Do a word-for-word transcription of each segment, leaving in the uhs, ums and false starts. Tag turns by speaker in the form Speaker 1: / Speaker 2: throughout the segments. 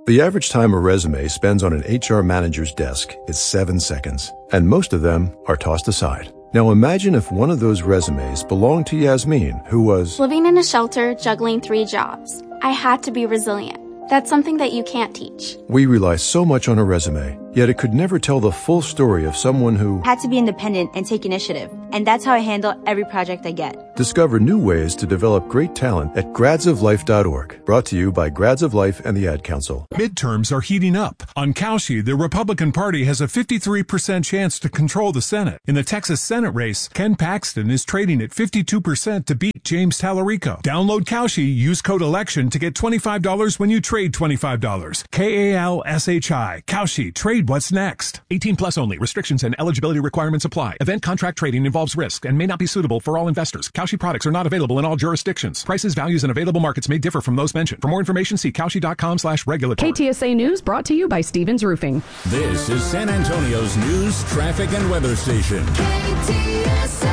Speaker 1: The average time a resume spends on an H R manager's desk is seven seconds, and most of them are tossed aside. Now imagine if one of those resumes belonged to Yasmin, who was
Speaker 2: living in a shelter, juggling three jobs. I had to be resilient. That's something that you can't teach.
Speaker 1: We rely so much on a resume, yet it could never tell the full story of someone who
Speaker 3: had to be independent and take initiative. And that's how I handle every project I get.
Speaker 1: Discover new ways to develop great talent at grads of life dot org. Brought to you by Grads of Life and the Ad Council.
Speaker 4: Midterms are heating up. On Cauchy, the Republican Party has a fifty-three percent chance to control the Senate. In the Texas Senate race, Ken Paxton is trading at fifty-two percent to beat James Tallarico. Download Cauchy, use code ELECTION to get twenty-five dollars when you trade twenty-five dollars. K A L S H I. Cauchy. Trade what's next. eighteen plus only. Restrictions and eligibility requirements apply. Event contract trading involves risk and may not be suitable for all investors. Cauchy products are not available in all jurisdictions. Prices, values, and available markets may differ from those mentioned. For more information, see Cauchy.com slash regulatory.
Speaker 5: K T S A News brought to you by Stevens Roofing.
Speaker 6: This is San Antonio's news, traffic, and weather station. K T S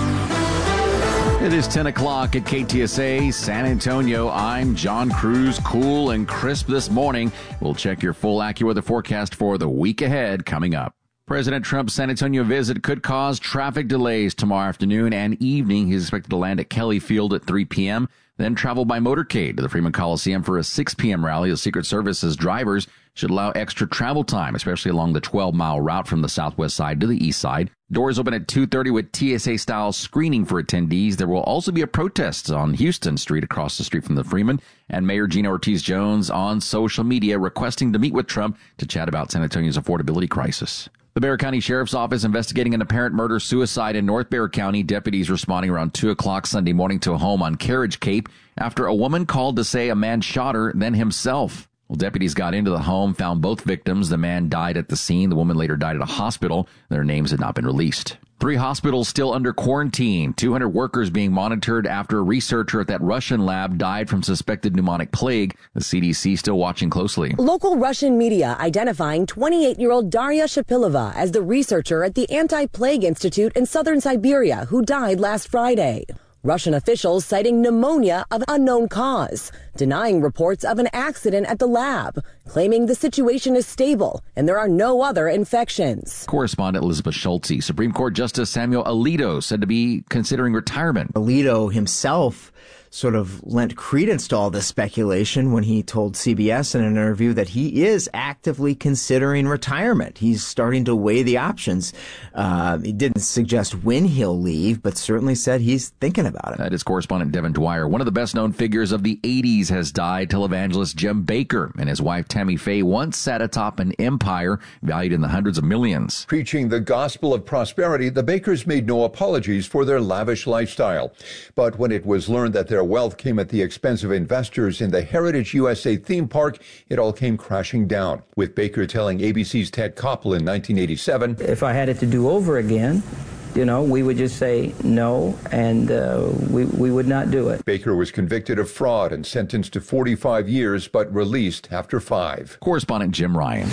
Speaker 6: A.
Speaker 7: It is ten o'clock at K T S A San Antonio. I'm John Cruz. Cool and crisp this morning. We'll check your full AccuWeather forecast for the week ahead coming up. President Trump's San Antonio visit could cause traffic delays tomorrow afternoon and evening. He's expected to land at Kelly Field at three p.m., then travel by motorcade to the Freeman Coliseum for a six p.m. rally. The Secret Service's drivers should allow extra travel time, especially along the twelve-mile route from the southwest side to the east side. Doors open at two thirty with T S A-style screening for attendees. There will also be a protest on Houston Street across the street from the Freeman, and Mayor Gina Ortiz-Jones on social media requesting to meet with Trump to chat about San Antonio's affordability crisis. The Bexar County Sheriff's Office investigating an apparent murder-suicide in North Bexar County. Deputies responding around two o'clock Sunday morning to a home on Carriage Cape after a woman called to say a man shot her, then himself. Well, deputies got into the home, found both victims. The man died at the scene. The woman later died at a hospital. Their names had not been released. Three hospitals still under quarantine. two hundred workers being monitored after a researcher at that Russian lab died from suspected pneumonic plague. The C D C still watching closely.
Speaker 8: Local Russian media identifying twenty-eight-year-old Daria Shapilova as the researcher at the Anti-Plague Institute in southern Siberia who died last Friday. Russian officials citing pneumonia of unknown cause, denying reports of an accident at the lab, claiming the situation is stable and there are no other infections.
Speaker 7: Correspondent Elizabeth Schultze. Supreme Court Justice Samuel Alito said to be considering retirement.
Speaker 9: Alito himself sort of lent credence to all this speculation when he told C B S in an interview that he is actively considering retirement. He's starting to weigh the options. Uh, he didn't suggest when he'll leave, but certainly said he's thinking about it.
Speaker 7: That is correspondent Devin Dwyer. One of the best-known figures of the eighties has died. Televangelist Jim Bakker and his wife Tammy Faye once sat atop an empire valued in the hundreds of millions.
Speaker 10: Preaching the gospel of prosperity, the Bakkers made no apologies for their lavish lifestyle. But when it was learned that their wealth came at the expense of investors in the Heritage U S A theme park, it all came crashing down, with Bakker telling A B C's Ted Koppel in nineteen eighty-seven,
Speaker 11: "If I had it to do over again, you know, we would just say no, and uh, we, we would not do it."
Speaker 10: Bakker was convicted of fraud and sentenced to forty-five years, but released after five.
Speaker 7: Correspondent Jim Ryan.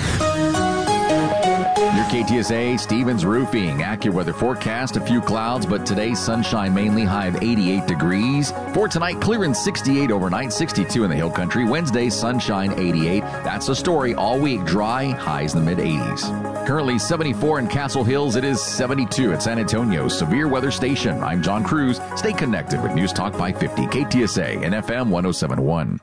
Speaker 7: Your K T S A Stevens Roofing AccuWeather forecast. A few clouds, but today sunshine mainly, high of eighty-eight degrees. For tonight, clear and sixty-eight overnight, sixty-two in the Hill Country. Wednesday, sunshine, eighty-eight. That's the story all week. Dry, highs in the mid-eighties. Currently seventy-four in Castle Hills. It is seventy-two at San Antonio Severe Weather Station. I'm John Cruz. Stay connected with News Talk five fifty K T S A and F M one oh seven point one.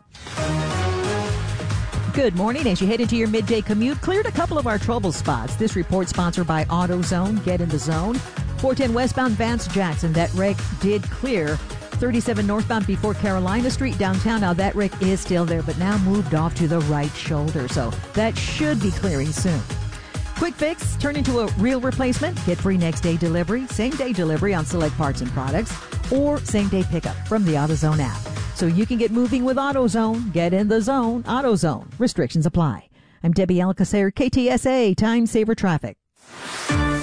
Speaker 12: Good morning. As you head into your midday commute, cleared a couple of our trouble spots. This report sponsored by AutoZone. Get in the zone. four ten westbound Vance Jackson. That wreck did clear. thirty-seven northbound before Carolina Street downtown. Now that wreck is still there, but now moved off to the right shoulder. So that should be clearing soon. Quick Fix, turn into a real replacement. Get free next day delivery, same day delivery on select parts and products, or same day pickup from the AutoZone app. So you can get moving with AutoZone. Get in the zone. AutoZone. Restrictions apply. I'm Debbie Alcacer, K T S A Time Saver Traffic.